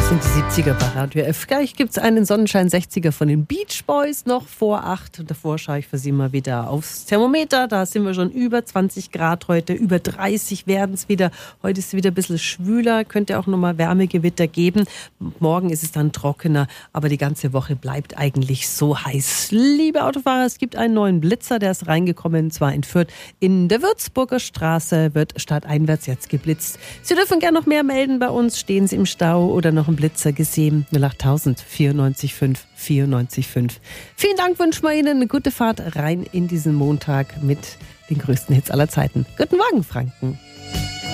sind die 70er bei Radio F. Gleich gibt es einen Sonnenschein 60er von den Beach Boys noch vor 8. Und davor schaue ich für Sie mal wieder aufs Thermometer. Da sind wir schon über 20 Grad heute, über 30 werden es wieder. Heute ist es wieder ein bisschen schwüler, könnte auch nochmal Wärmegewitter geben. Morgen ist es dann trockener, aber die ganze Woche bleibt eigentlich so heiß. Liebe Autofahrer, es gibt einen neuen Blitzer, der ist reingekommen, und zwar in Fürth. In der Würzburger Straße wird stadteinwärts jetzt geblitzt. Sie dürfen gerne noch mehr melden bei uns. Stehen Sie im Stau oder noch einen Blitzer gesehen? 08000 94 5 94 5. Vielen Dank, wünschen wir Ihnen eine gute Fahrt rein in diesen Montag mit den größten Hits aller Zeiten. Guten Morgen, Franken.